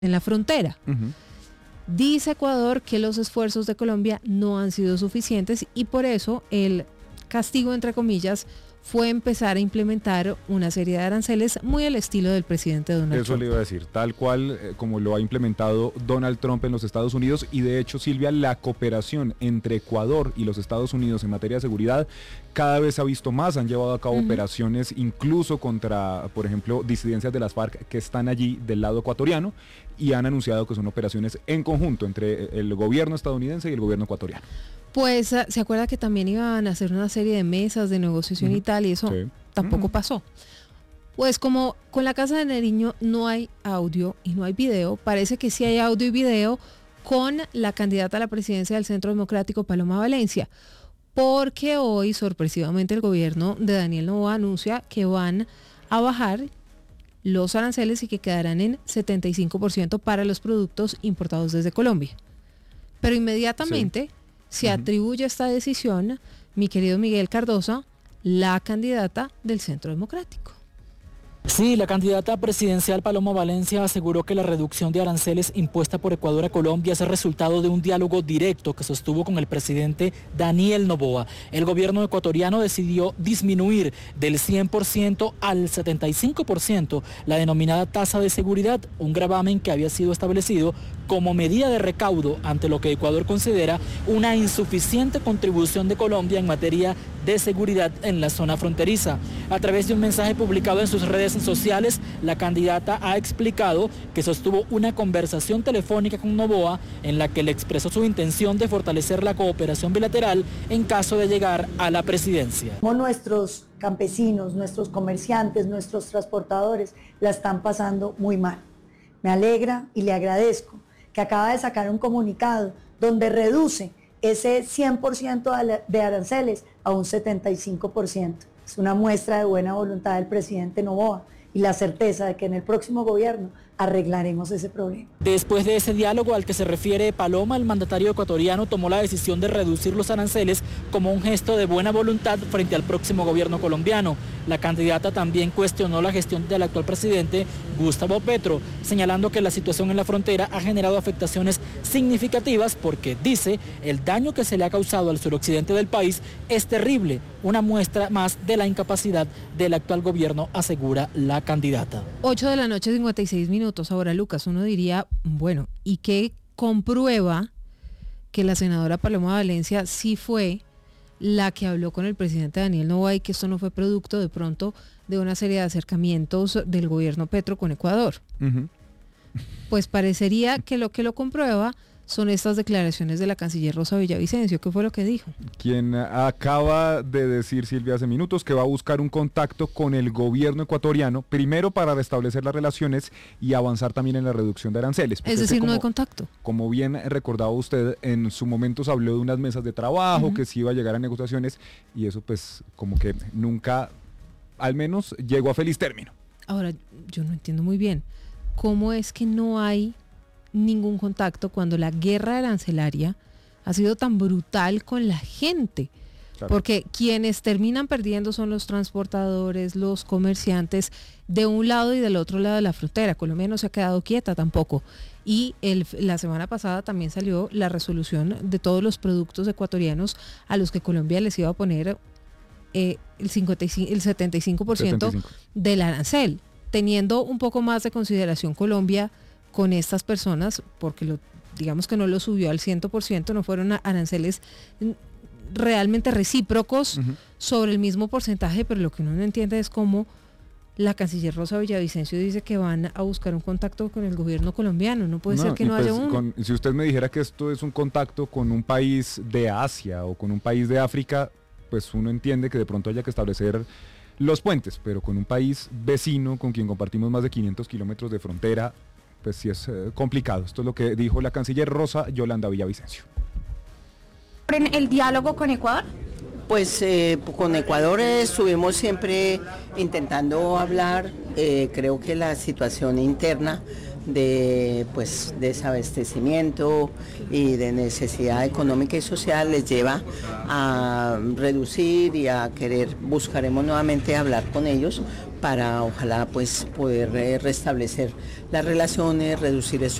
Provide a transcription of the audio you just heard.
en la frontera. Dice Ecuador que los esfuerzos de Colombia no han sido suficientes y por eso el castigo, entre comillas, fue empezar a implementar una serie de aranceles muy al estilo del presidente Donald Trump. Eso le iba a decir, tal cual como lo ha implementado Donald Trump en los Estados Unidos, y de hecho, Silvia, la cooperación entre Ecuador y los Estados Unidos en materia de seguridad cada vez se ha visto más. Han llevado a cabo operaciones incluso contra, por ejemplo, disidencias de las FARC que están allí del lado ecuatoriano, y han anunciado que son operaciones en conjunto entre el gobierno estadounidense y el gobierno ecuatoriano. Pues se acuerda que también iban a hacer una serie de mesas de negociación y tal, y eso tampoco pasó. Pues como con la Casa de Nariño no hay audio y no hay video, parece que sí hay audio y video con la candidata a la presidencia del Centro Democrático, Paloma Valencia, porque hoy sorpresivamente el gobierno de Daniel Noboa anuncia que van a bajar los aranceles y que quedarán en 75% para los productos importados desde Colombia. Pero inmediatamente se atribuye esta decisión, mi querido Miguel Cardosa, la candidata del Centro Democrático. Sí, la candidata presidencial Paloma Valencia aseguró que la reducción de aranceles impuesta por Ecuador a Colombia es el resultado de un diálogo directo que sostuvo con el presidente Daniel Noboa. El gobierno ecuatoriano decidió disminuir del 100% al 75% la denominada tasa de seguridad, un gravamen que había sido establecido como medida de recaudo ante lo que Ecuador considera una insuficiente contribución de Colombia en materia de seguridad en la zona fronteriza. A través de un mensaje publicado en sus redes sociales, la candidata ha explicado que sostuvo una conversación telefónica con Noboa en la que le expresó su intención de fortalecer la cooperación bilateral en caso de llegar a la presidencia. Como nuestros campesinos, nuestros comerciantes, nuestros transportadores la están pasando muy mal. Me alegra y le agradezco que acaba de sacar un comunicado donde reduce ese 100% de aranceles a un 75%. Es una muestra de buena voluntad del presidente Noboa y la certeza de que en el próximo gobierno arreglaremos ese problema. Después de ese diálogo al que se refiere Paloma, el mandatario ecuatoriano tomó la decisión de reducir los aranceles como un gesto de buena voluntad frente al próximo gobierno colombiano. La candidata también cuestionó la gestión del actual presidente Gustavo Petro, señalando que la situación en la frontera ha generado afectaciones significativas porque, dice, el daño que se le ha causado al suroccidente del país es terrible, una muestra más de la incapacidad del actual gobierno, asegura la candidata. 8:56 p.m. Ahora, Lucas, uno diría, bueno, ¿y qué comprueba que la senadora Paloma Valencia sí fue la que habló con el presidente Daniel Noboa y que esto no fue producto de pronto de una serie de acercamientos del gobierno Petro con Ecuador? Pues parecería que lo comprueba son estas declaraciones de la canciller Rosa Villavicencio. ¿Qué fue lo que dijo? Quien acaba de decir, Silvia, hace minutos, que va a buscar un contacto con el gobierno ecuatoriano, primero para restablecer las relaciones y avanzar también en la reducción de aranceles. Es decir, no hay contacto. Como bien recordaba usted, en su momento se habló de unas mesas de trabajo, que se iba a llegar a negociaciones, y eso pues como que nunca, al menos, llegó a feliz término. Ahora, yo no entiendo muy bien, ¿cómo es que no hay ningún contacto cuando la guerra arancelaria ha sido tan brutal con la gente? Claro. Porque quienes terminan perdiendo son los transportadores, los comerciantes de un lado y del otro lado de la frontera. Colombia no se ha quedado quieta tampoco. Y la semana pasada también salió la resolución de todos los productos ecuatorianos a los que Colombia les iba a poner el 75% del arancel, teniendo un poco más de consideración Colombia con estas personas, porque digamos que no lo subió al 100%, no fueron aranceles realmente recíprocos sobre el mismo porcentaje, pero lo que uno no entiende es cómo la canciller Rosa Villavicencio dice que van a buscar un contacto con el gobierno colombiano. No puede ser que no haya uno. Si usted me dijera que esto es un contacto con un país de Asia o con un país de África, pues uno entiende que de pronto haya que establecer los puentes, pero con un país vecino con quien compartimos más de 500 kilómetros de frontera, pues sí es complicado. Esto es lo que dijo la canciller Rosa Yolanda Villavicencio. ¿En el diálogo con Ecuador? Pues con Ecuador estuvimos siempre intentando hablar. Creo que la situación interna pues, desabastecimiento y de necesidad económica y social les lleva a reducir y a querer, buscaremos nuevamente hablar con ellos para ojalá pues poder restablecer las relaciones, reducir estos